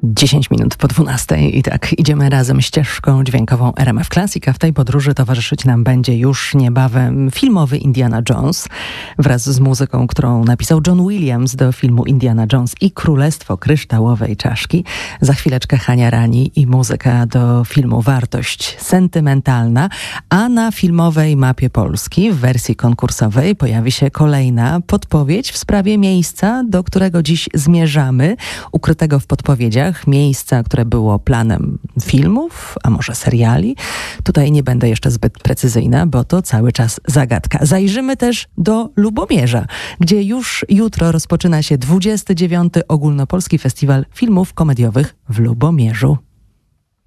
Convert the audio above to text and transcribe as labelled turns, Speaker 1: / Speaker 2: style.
Speaker 1: 10 minut po 12 i tak idziemy razem ścieżką dźwiękową RMF Classic, a w tej podróży towarzyszyć nam będzie już niebawem filmowy Indiana Jones wraz z muzyką, którą napisał John Williams do filmu Indiana Jones i Królestwo Kryształowej Czaszki. Za chwileczkę Hania Rani i muzyka do filmu Wartość sentymentalna, a na filmowej mapie Polski w wersji konkursowej pojawi się kolejna podpowiedź w sprawie miejsca, do którego dziś zmierzamy, ukrytego w podpowiedziach, miejsca, które było planem filmów, a może seriali. Tutaj nie będę jeszcze zbyt precyzyjna, bo to cały czas zagadka. Zajrzymy też do Lubomierza, gdzie już jutro rozpoczyna się 29. Ogólnopolski Festiwal Filmów Komediowych w Lubomierzu.